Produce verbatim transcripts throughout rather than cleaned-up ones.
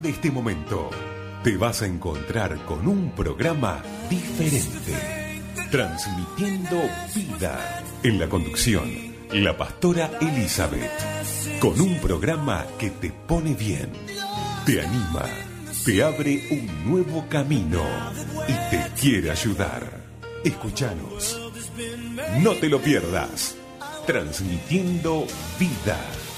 De este momento te vas a encontrar con un programa diferente, transmitiendo vida. En la conducción, la pastora Elizabeth, con un programa que te pone bien, te anima, te abre un nuevo camino y te quiere ayudar. Escúchanos, no te lo pierdas, transmitiendo vida.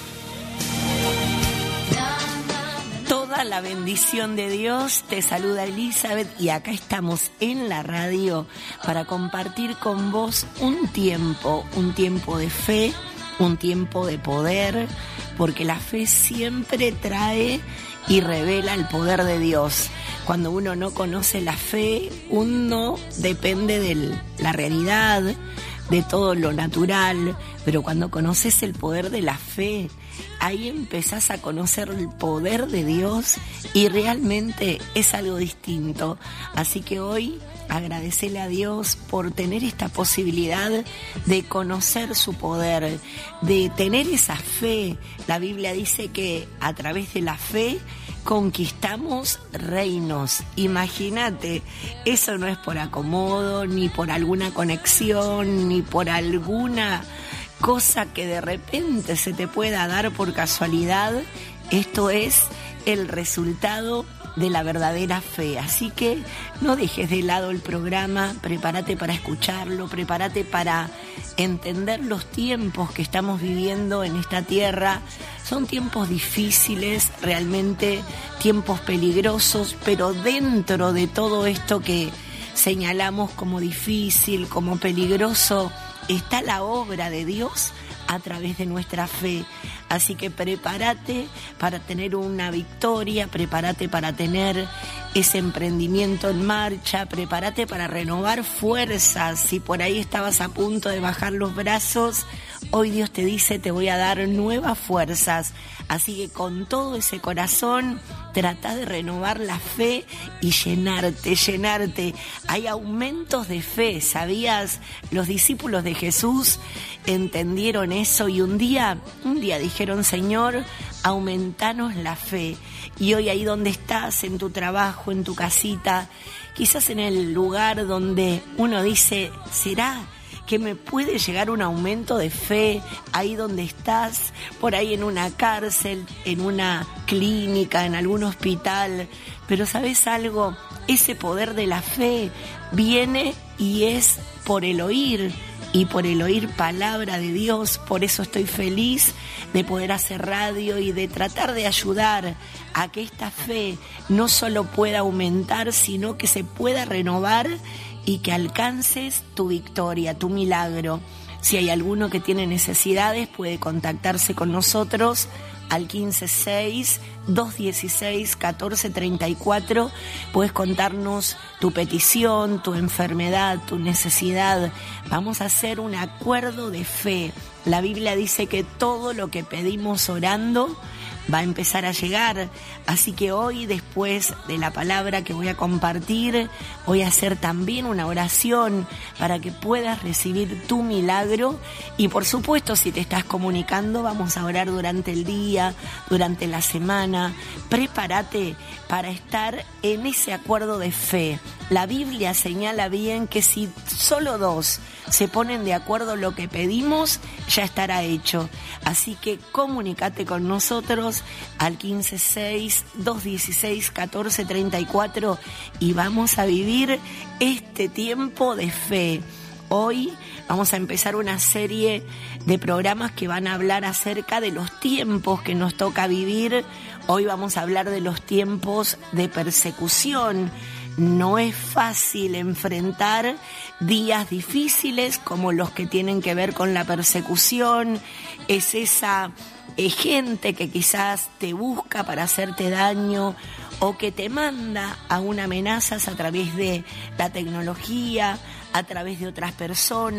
Toda la bendición de Dios, te saluda Elizabeth y acá estamos en la radio para compartir con vos un tiempo, un tiempo de fe, un tiempo de poder, porque la fe siempre trae y revela el poder de Dios. Cuando uno no conoce la fe, uno depende de la realidad, de todo lo natural, pero cuando conoces el poder de la fe, ahí empezás a conocer el poder de Dios y realmente es algo distinto. Así que hoy agradecerle a Dios por tener esta posibilidad de conocer su poder, de tener esa fe. La Biblia dice que a través de la fe conquistamos reinos. Imagínate, eso no es por acomodo, ni por alguna conexión, ni por alguna cosa que de repente se te pueda dar por casualidad. Esto es el resultado de la verdadera fe. Así que no dejes de lado el programa, prepárate para escucharlo, prepárate para entender los tiempos que estamos viviendo en esta tierra. Son tiempos difíciles, realmente tiempos peligrosos, pero dentro de todo esto que señalamos como difícil, como peligroso, está la obra de Dios a través de nuestra fe. Así que prepárate para tener una victoria, prepárate para tener ese emprendimiento en marcha, prepárate para renovar fuerzas. Si por ahí estabas a punto de bajar los brazos, hoy Dios te dice, te voy a dar nuevas fuerzas. Así que con todo ese corazón, trata de renovar la fe y llenarte, llenarte. Hay aumentos de fe, ¿sabías? Los discípulos de Jesús entendieron eso y un día, un día dijeron, Señor, aumentanos la fe. Y hoy ahí donde estás, en tu trabajo, en tu casita, quizás en el lugar donde uno dice, ¿será que me puede llegar un aumento de fe ahí donde estás, por ahí en una cárcel, en una clínica, en algún hospital? Pero ¿sabes algo? Ese poder de la fe viene y es por el oír, y por el oír palabra de Dios. Por eso estoy feliz de poder hacer radio y de tratar de ayudar a que esta fe no solo pueda aumentar, sino que se pueda renovar y que alcances tu victoria, tu milagro. Si hay alguno que tiene necesidades, puede contactarse con nosotros al quince seis, dos dieciséis, catorce treinta y cuatro. Puedes contarnos tu petición, tu enfermedad, tu necesidad. Vamos a hacer un acuerdo de fe. La Biblia dice que todo lo que pedimos orando va a empezar a llegar. Así que hoy, después de la palabra que voy a compartir, voy a hacer también una oración para que puedas recibir tu milagro. Y por supuesto, si te estás comunicando, vamos a orar durante el día, durante la semana. Prepárate para estar en ese acuerdo de fe. La Biblia señala bien que si solo dos se ponen de acuerdo lo que pedimos, ya estará hecho. Así que comunícate con nosotros al quince seis, dos dieciséis, catorce treinta y cuatro y vamos a vivir este tiempo de fe. Hoy vamos a empezar una serie de programas que van a hablar acerca de los tiempos que nos toca vivir. Hoy vamos a hablar de los tiempos de persecución. No es fácil enfrentar días difíciles como los que tienen que ver con la persecución. Es esa eh, gente que quizás te busca para hacerte daño o que te manda aún amenazas a través de la tecnología, a través de otras personas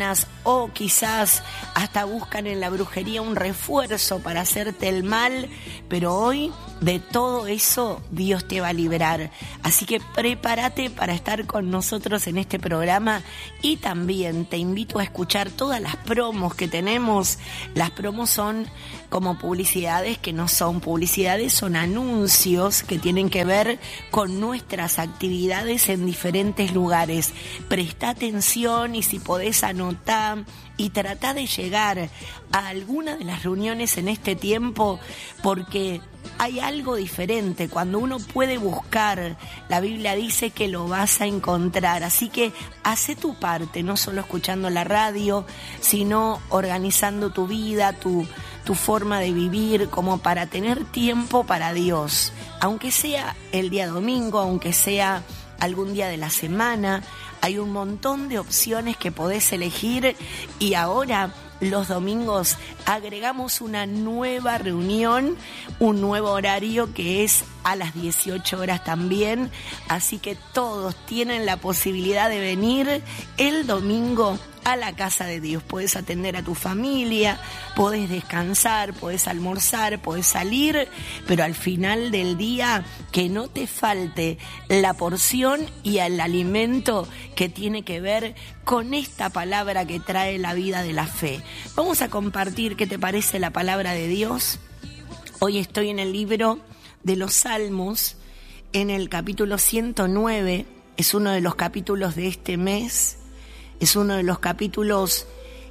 o quizás hasta buscan en la brujería un refuerzo para hacerte el mal, pero hoy de todo eso Dios te va a liberar. Así que prepárate para estar con nosotros en este programa y también te invito a escuchar todas las promos que tenemos. Las promos son como publicidades que no son publicidades, son anuncios que tienen que ver con nuestras actividades en diferentes lugares. Presta atención y si podés anotar y trata de llegar a alguna de las reuniones en este tiempo, porque hay algo diferente. Cuando uno puede buscar, la Biblia dice que lo vas a encontrar. Así que hace tu parte, no solo escuchando la radio, sino organizando tu vida, tu, tu forma de vivir, como para tener tiempo para Dios. Aunque sea el día domingo, aunque sea algún día de la semana, hay un montón de opciones que podés elegir y ahora los domingos agregamos una nueva reunión, un nuevo horario que es a las dieciocho horas también, así que todos tienen la posibilidad de venir el domingo a la casa de Dios. Podés atender a tu familia, podés descansar, podés almorzar, podés salir, pero al final del día que no te falte la porción y el alimento que tiene que ver con esta palabra que trae la vida de la fe. Vamos a compartir qué te parece la palabra de Dios. Hoy estoy en el libro de los Salmos, en el capítulo ciento nueve, es uno de los capítulos de este mes. Es uno de los capítulos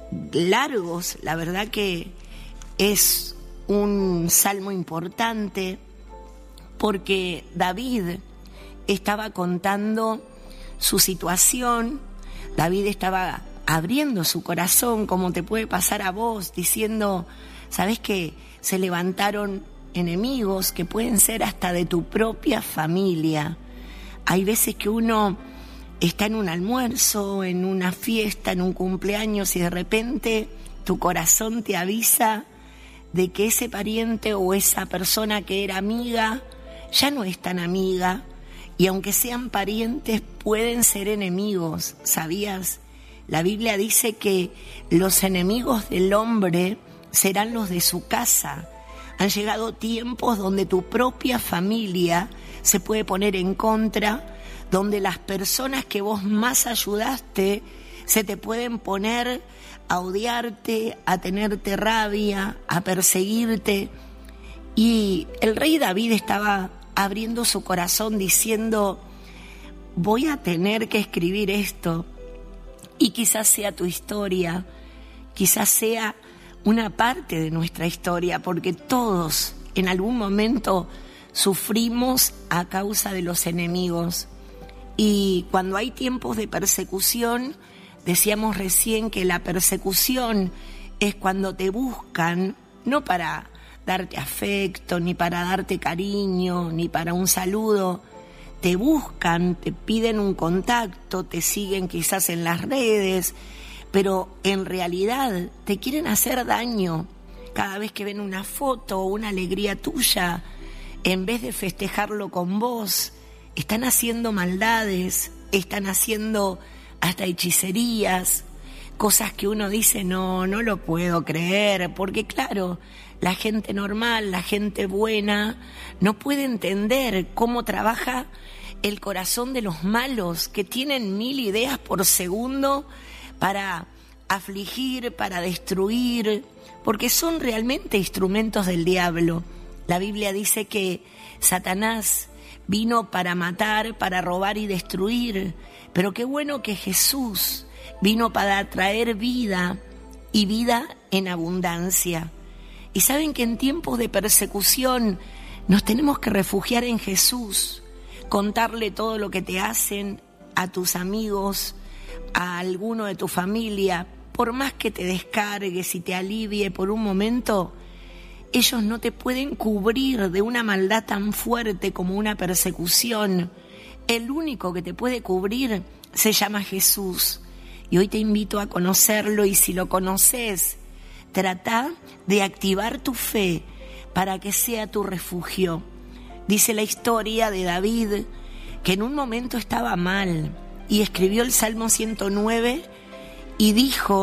largos, la verdad que es un salmo importante porque David estaba contando su situación, David estaba abriendo su corazón, como te puede pasar a vos, diciendo, ¿sabés qué? Se levantaron enemigos que pueden ser hasta de tu propia familia. Hay veces que uno está en un almuerzo, en una fiesta, en un cumpleaños y de repente tu corazón te avisa de que ese pariente o esa persona que era amiga ya no es tan amiga y aunque sean parientes pueden ser enemigos, ¿sabías? La Biblia dice que los enemigos del hombre serán los de su casa. Han llegado tiempos donde tu propia familia se puede poner en contra, donde las personas que vos más ayudaste se te pueden poner a odiarte, a tenerte rabia, a perseguirte. Y el rey David estaba abriendo su corazón diciendo, voy a tener que escribir esto, y quizás sea tu historia, quizás sea una parte de nuestra historia, porque todos en algún momento sufrimos a causa de los enemigos. Y cuando hay tiempos de persecución, decíamos recién que la persecución es cuando te buscan, no para darte afecto, ni para darte cariño, ni para un saludo. Te buscan, te piden un contacto, te siguen quizás en las redes, pero en realidad te quieren hacer daño. Cada vez que ven una foto o una alegría tuya, en vez de festejarlo con vos, están haciendo maldades, están haciendo hasta hechicerías, cosas que uno dice, no, no lo puedo creer, porque claro, la gente normal, la gente buena, no puede entender cómo trabaja el corazón de los malos, que tienen mil ideas por segundo para afligir, para destruir, porque son realmente instrumentos del diablo. La Biblia dice que Satanás vino para matar, para robar y destruir, pero qué bueno que Jesús vino para traer vida y vida en abundancia. Y saben que en tiempos de persecución nos tenemos que refugiar en Jesús, contarle todo lo que te hacen a tus amigos, a alguno de tu familia, por más que te descargues y te alivie por un momento, ellos no te pueden cubrir de una maldad tan fuerte como una persecución. El único que te puede cubrir se llama Jesús. Y hoy te invito a conocerlo y si lo conoces, trata de activar tu fe para que sea tu refugio. Dice la historia de David que en un momento estaba mal y escribió el Salmo ciento nueve y dijo,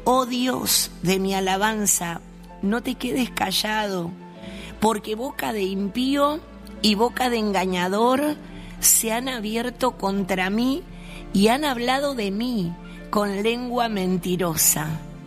Oh Dios de mi alabanza, no te quedes callado, porque boca de impío y boca de engañador se han abierto contra mí y han hablado de mí con lengua mentirosa.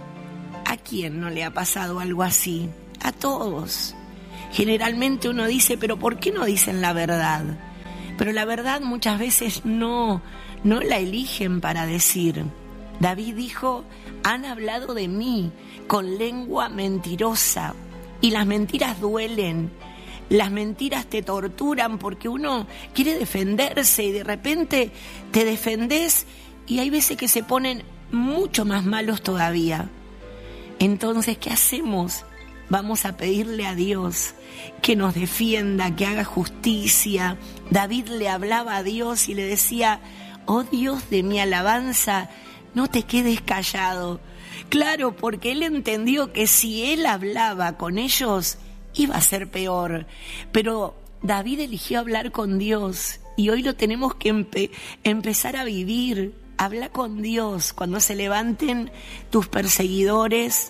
¿A quién no le ha pasado algo así? A todos. Generalmente uno dice, pero ¿por qué no dicen la verdad? Pero la verdad muchas veces no, no la eligen para decir. David dijo, han hablado de mí con lengua mentirosa. Y las mentiras duelen, las mentiras te torturan porque uno quiere defenderse y de repente te defendés y hay veces que se ponen mucho más malos todavía. Entonces, ¿qué hacemos? Vamos a pedirle a Dios que nos defienda, que haga justicia. David le hablaba a Dios y le decía, oh Dios de mi alabanza, no te quedes callado. Claro, porque él entendió que si él hablaba con ellos, iba a ser peor. Pero David eligió hablar con Dios y hoy lo tenemos que empe- empezar a vivir. Habla con Dios cuando se levanten tus perseguidores,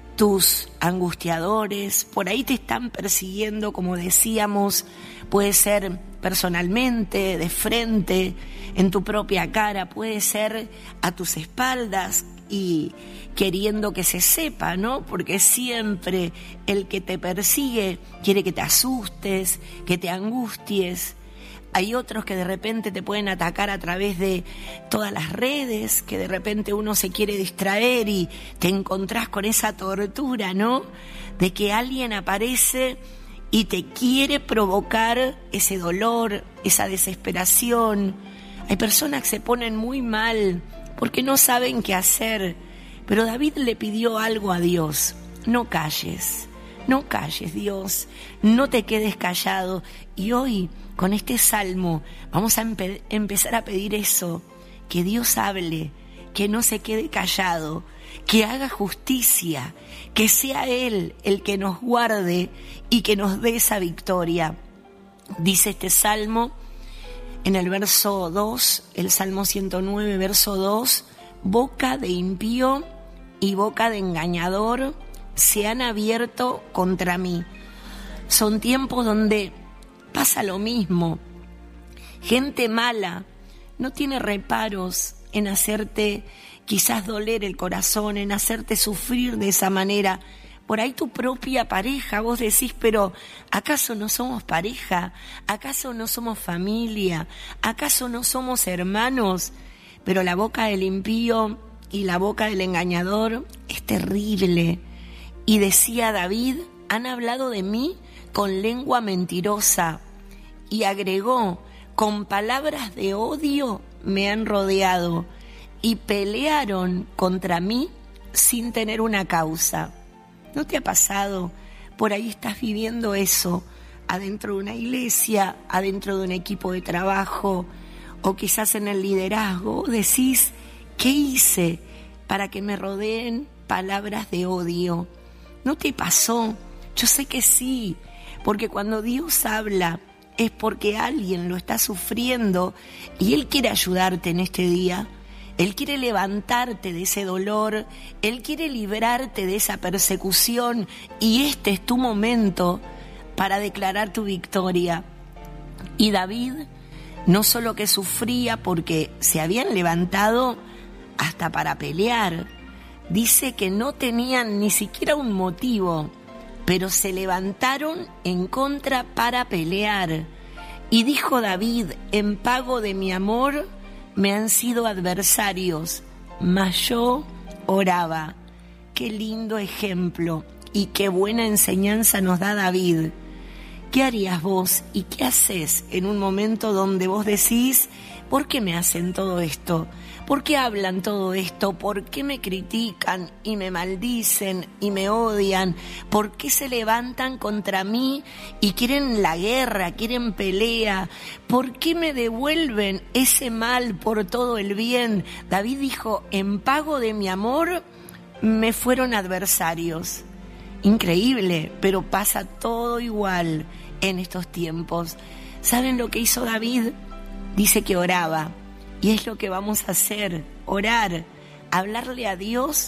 tus angustiadores, por ahí te están persiguiendo, como decíamos, puede ser personalmente, de frente, en tu propia cara, puede ser a tus espaldas y queriendo que se sepa, ¿no? Porque siempre el que te persigue quiere que te asustes, que te angusties. Hay otros que de repente te pueden atacar a través de todas las redes, que de repente uno se quiere distraer y te encontrás con esa tortura, ¿no? De que alguien aparece y te quiere provocar ese dolor, esa desesperación. Hay personas que se ponen muy mal porque no saben qué hacer. Pero David le pidió algo a Dios: no calles, no calles, Dios, no te quedes callado. Y hoy, con este salmo, vamos a empe- empezar a pedir eso, que Dios hable, que no se quede callado, que haga justicia, que sea Él el que nos guarde y que nos dé esa victoria. Dice este salmo en el verso dos, el Salmo ciento nueve, verso dos, boca de impío y boca de engañador se han abierto contra mí. Son tiempos donde pasa lo mismo. Gente mala no tiene reparos en hacerte quizás doler el corazón, en hacerte sufrir de esa manera. Por ahí tu propia pareja, vos decís, pero ¿acaso no somos pareja? ¿Acaso no somos familia? ¿Acaso no somos hermanos? Pero la boca del impío y la boca del engañador es terrible. Y decía David, han hablado de mí con lengua mentirosa. Y agregó, con palabras de odio me han rodeado y pelearon contra mí sin tener una causa. ¿No te ha pasado? Por ahí estás viviendo eso, adentro de una iglesia, adentro de un equipo de trabajo, o quizás en el liderazgo. Decís, ¿qué hice para que me rodeen palabras de odio? ¿No te pasó? Yo sé que sí, porque cuando Dios habla es porque alguien lo está sufriendo y Él quiere ayudarte en este día. Él quiere levantarte de ese dolor, Él quiere librarte de esa persecución y este es tu momento para declarar tu victoria. Y David no solo que sufría porque se habían levantado hasta para pelear, dice que no tenían ni siquiera un motivo, pero se levantaron en contra para pelear. Y dijo David, en pago de mi amor me han sido adversarios, mas yo oraba. Qué lindo ejemplo y qué buena enseñanza nos da David. ¿Qué harías vos y qué haces en un momento donde vos decís, ¿por qué me hacen todo esto? ¿Por qué hablan todo esto? ¿Por qué me critican y me maldicen y me odian? ¿Por qué se levantan contra mí y quieren la guerra, quieren pelea? ¿Por qué me devuelven ese mal por todo el bien? David dijo, en pago de mi amor me fueron adversarios. Increíble, pero pasa todo igual en estos tiempos. ¿Saben lo que hizo David? Dice que oraba. Y es lo que vamos a hacer, orar, hablarle a Dios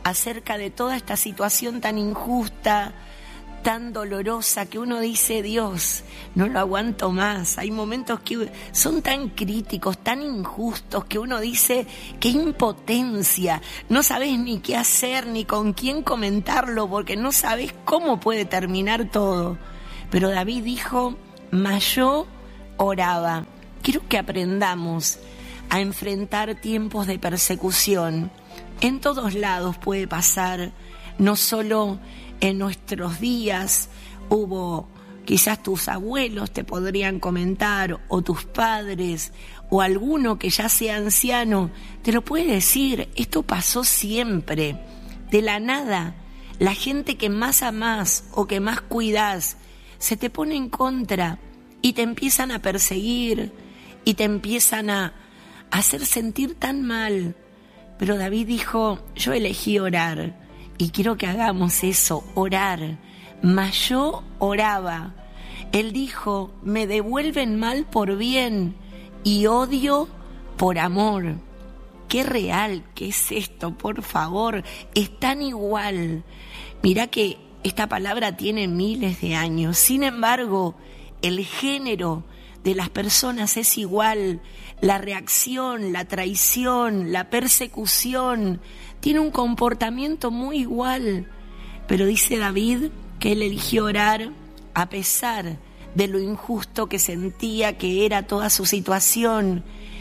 acerca de toda esta situación tan injusta, tan dolorosa, que uno dice, Dios, no lo aguanto más. Hay momentos que son tan críticos, tan injustos, que uno dice, qué impotencia, no sabes ni qué hacer, ni con quién comentarlo, porque no sabes cómo puede terminar todo. Pero David dijo, mas yo oraba. Quiero que aprendamos a enfrentar tiempos de persecución. En todos lados puede pasar, no solo en nuestros días. Hubo, quizás tus abuelos te podrían comentar, o tus padres, o alguno que ya sea anciano, te lo puede decir. Esto pasó siempre, de la nada. La gente que más amás o que más cuidás se te pone en contra y te empiezan a perseguir y te empiezan a hacer sentir tan mal. Pero David dijo, yo elegí orar. Y quiero que hagamos eso, orar. Mas yo oraba. Él dijo, me devuelven mal por bien y odio por amor. Qué real que es esto, por favor. Es tan igual. Mirá que esta palabra tiene miles de años. Sin embargo, el género de las personas es igual. La reacción, la traición, la persecución tiene un comportamiento muy igual. Pero dice David que él eligió orar a pesar de lo injusto que sentía que era toda su situación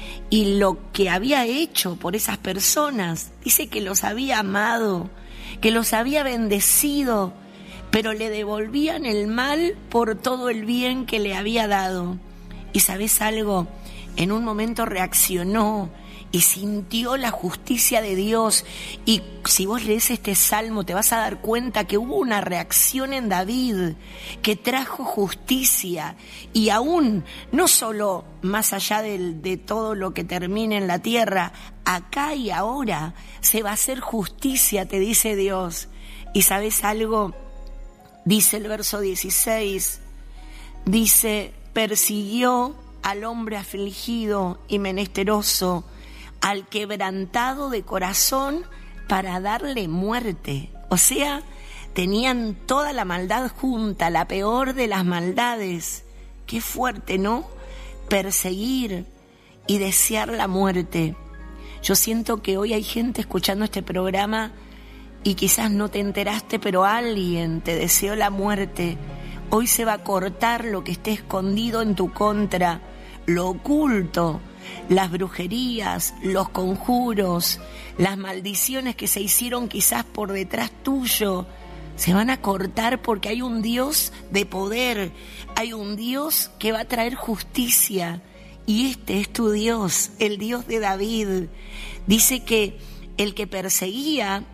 y lo que había hecho por esas personas. Dice que los había amado, que los había bendecido, pero le devolvían el mal por todo el bien que le había dado. Y ¿sabés algo? En un momento reaccionó y sintió la justicia de Dios. Y si vos lees este salmo te vas a dar cuenta que hubo una reacción en David que trajo justicia. Y aún, no solo más allá de, de todo lo que termine en la tierra, acá y ahora se va a hacer justicia, te dice Dios. Y ¿sabes algo? Dice el verso dieciséis, dice, persiguió al hombre afligido y menesteroso, al quebrantado de corazón, para darle muerte. O sea, tenían toda la maldad junta, la peor de las maldades. Qué fuerte, ¿no? Perseguir y desear la muerte. Yo siento que hoy hay gente escuchando este programa y quizás no te enteraste, pero alguien te deseó la muerte. Hoy se va a cortar lo que esté escondido en tu contra, lo oculto, las brujerías, los conjuros, las maldiciones que se hicieron quizás por detrás tuyo, se van a cortar porque hay un Dios de poder, hay un Dios que va a traer justicia, y este es tu Dios, el Dios de David. Dice que el que perseguía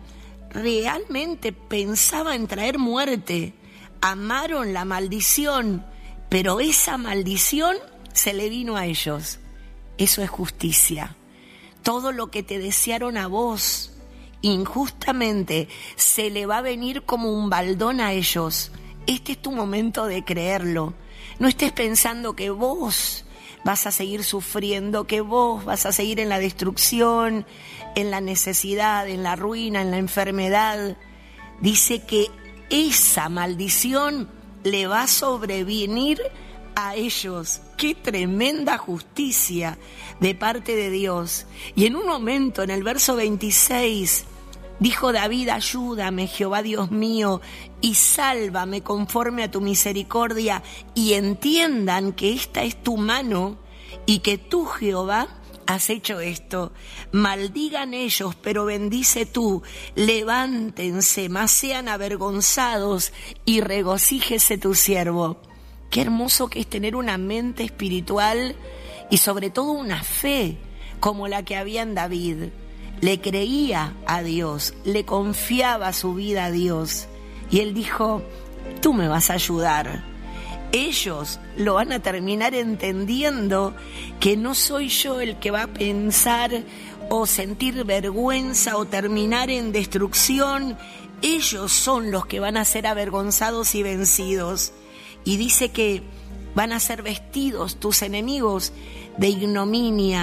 realmente pensaba en traer muerte. Amaron la maldición, pero esa maldición se le vino a ellos. Eso es justicia. Todo lo que te desearon a vos injustamente se le va a venir como un baldón a ellos. Este es tu momento de creerlo. No estés pensando que vos vas a seguir sufriendo, que vos vas a seguir en la destrucción, en la necesidad, en la ruina, en la enfermedad. Dice que esa maldición le va a sobrevenir a ellos. ¡Qué tremenda justicia de parte de Dios! Y en un momento, en el verso veintiséis, dijo David, ayúdame, Jehová Dios mío, y sálvame conforme a tu misericordia, y entiendan que esta es tu mano, y que tú, Jehová, has hecho esto. Maldigan ellos, pero bendice tú. Levántense, mas sean avergonzados, y regocíjese tu siervo. Qué hermoso que es tener una mente espiritual y sobre todo una fe como la que había en David. Le creía a Dios, le confiaba su vida a Dios. Y él dijo, tú me vas a ayudar. Ellos lo van a terminar entendiendo que no soy yo el que va a pensar o sentir vergüenza o terminar en destrucción. Ellos son los que van a ser avergonzados y vencidos. Y dice que van a ser vestidos tus enemigos de ignominia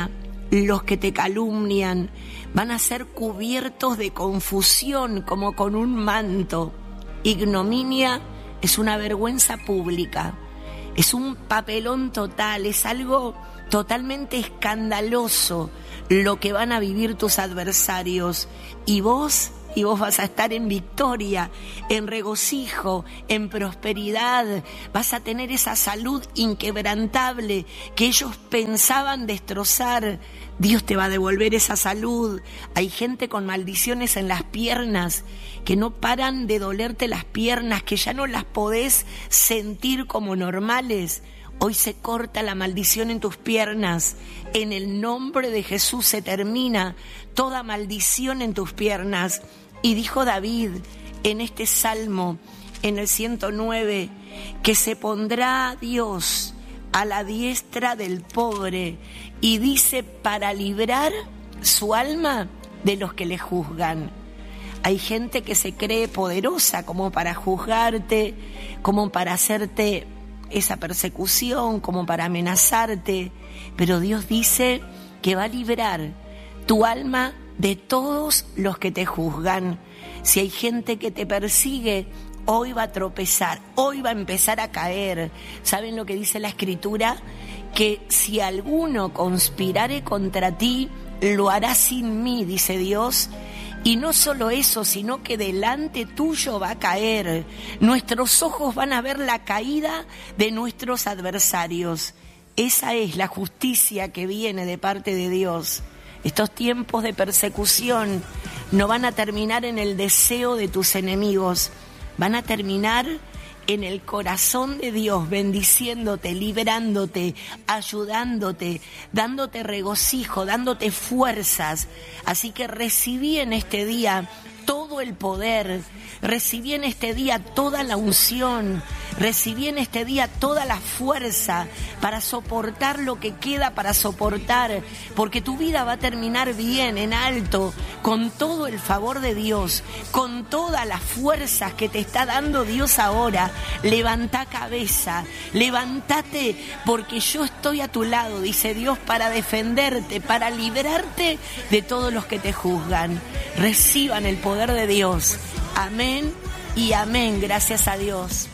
los que te calumnian van a ser cubiertos de confusión como con un manto. Ignominia es una vergüenza pública, es un papelón total, es algo totalmente escandaloso lo que van a vivir tus adversarios. Y vos, y vos vas a estar en victoria, en regocijo, en prosperidad. Vas a tener esa salud inquebrantable que ellos pensaban destrozar. Dios te va a devolver esa salud. Hay gente con maldiciones en las piernas, que no paran de dolerte las piernas, que ya no las podés sentir como normales. Hoy se corta la maldición en tus piernas. En el nombre de Jesús se termina toda maldición en tus piernas. Y dijo David en este salmo, en el ciento nueve, que se pondrá Dios a la diestra del pobre, y dice, para librar su alma de los que le juzgan. Hay gente que se cree poderosa como para juzgarte, como para hacerte esa persecución, como para amenazarte, pero Dios dice que va a librar tu alma de todos los que te juzgan. Si hay gente que te persigue, hoy va a tropezar, hoy va a empezar a caer. ¿Saben lo que dice la Escritura? Que si alguno conspirare contra ti, lo hará sin mí, dice Dios. Y no solo eso, sino que delante tuyo va a caer. Nuestros ojos van a ver la caída de nuestros adversarios. Esa es la justicia que viene de parte de Dios. Estos tiempos de persecución no van a terminar en el deseo de tus enemigos, van a terminar en el corazón de Dios, bendiciéndote, liberándote, ayudándote, dándote regocijo, dándote fuerzas. Así que recibí en este día todo el poder, recibí en este día toda la unción, recibí en este día toda la fuerza para soportar lo que queda para soportar, porque tu vida va a terminar bien, en alto, con todo el favor de Dios, con todas las fuerzas que te está dando Dios ahora. Levantá cabeza, levántate, porque yo estoy a tu lado, dice Dios, para defenderte, para librarte de todos los que te juzgan. Reciban el poder de Dios. Amén y amén. Gracias a Dios.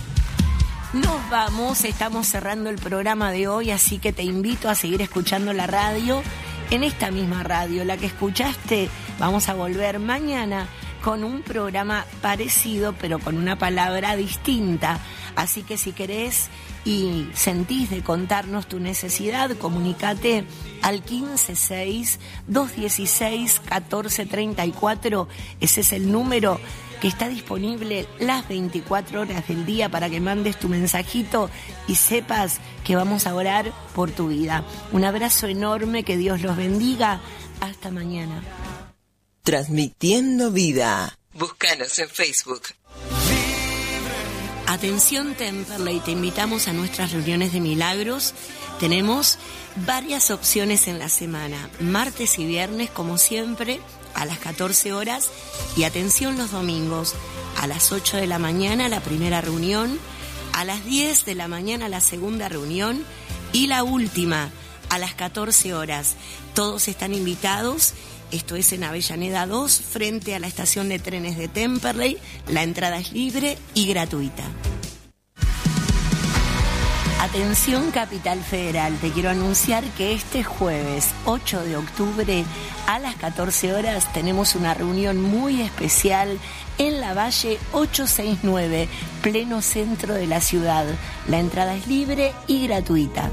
Nos vamos, estamos cerrando el programa de hoy, así que te invito a seguir escuchando la radio, en esta misma radio, la que escuchaste. Vamos a volver mañana con un programa parecido, pero con una palabra distinta. Así que si querés y sentís de contarnos tu necesidad, comunícate al quince seis, dos dieciséis, catorce treinta y cuatro. Ese es el número que está disponible las veinticuatro horas del día para que mandes tu mensajito y sepas que vamos a orar por tu vida. Un abrazo enorme, que Dios los bendiga. Hasta mañana. Transmitiendo vida. Búscanos en Facebook. Atención Temperley, te invitamos a nuestras reuniones de milagros. Tenemos varias opciones en la semana, martes y viernes como siempre a las catorce horas, y atención los domingos a las ocho de la mañana la primera reunión, a las diez de la mañana la segunda reunión y la última a las catorce horas. Todos están invitados. Esto es en Avellaneda dos, frente a la estación de trenes de Temperley. La entrada es libre y gratuita. Atención Capital Federal, te quiero anunciar que este jueves ocho de octubre a las catorce horas tenemos una reunión muy especial en la Valle ochocientos sesenta y nueve, pleno centro de la ciudad. La entrada es libre y gratuita.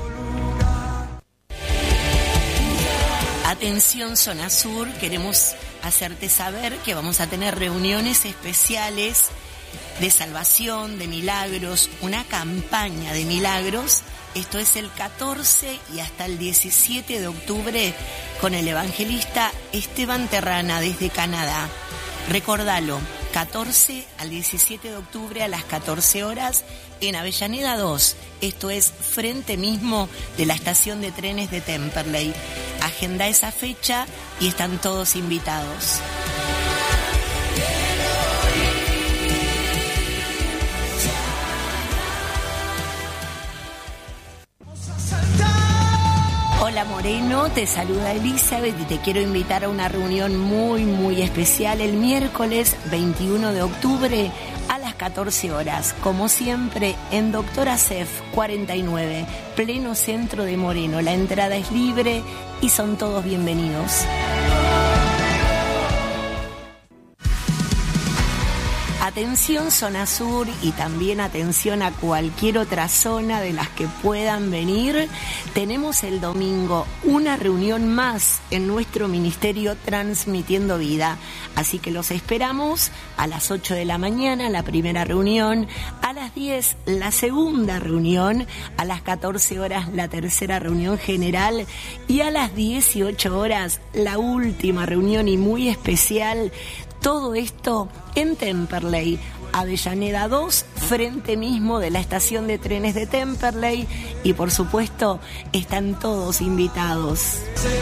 Atención Zona Sur, queremos hacerte saber que vamos a tener reuniones especiales de salvación, de milagros, una campaña de milagros. Esto es el catorce y hasta el diecisiete de octubre con el evangelista Esteban Terrana desde Canadá. Recordalo, catorce al diecisiete de octubre a las catorce horas en Avellaneda dos. Esto es frente mismo de la estación de trenes de Temperley. Agenda esa fecha y están todos invitados. Hola Moreno, te saluda Elizabeth y te quiero invitar a una reunión muy muy especial el miércoles veintiuno de octubre a las catorce horas, como siempre en Doctor Acef cuarenta y nueve, pleno centro de Moreno. La entrada es libre y son todos bienvenidos. Atención zona sur y también atención a cualquier otra zona de las que puedan venir. Tenemos el domingo una reunión más en nuestro ministerio Transmitiendo Vida. Así que los esperamos a las ocho de la mañana, la primera reunión, a las diez la segunda reunión, a las catorce horas la tercera reunión general y a las dieciocho horas la última reunión y muy especial. Todo esto en Temperley, Avellaneda dos, frente mismo de la estación de trenes de Temperley, y por supuesto están todos invitados.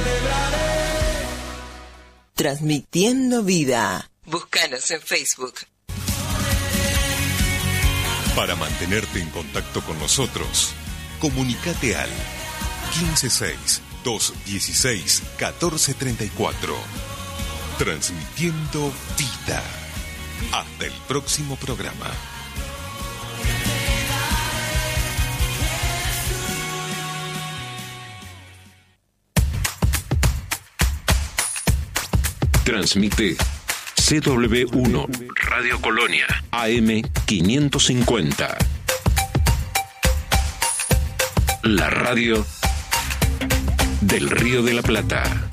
Transmitiendo Vida. Búscanos en Facebook. Para mantenerte en contacto con nosotros, comunícate al quince seis, doscientos dieciséis, catorce treinta y cuatro. Transmitiendo Vida. Hasta el próximo programa. Transmite C W uno Radio Colonia A M quinientos cincuenta. La radio del Río de la Plata.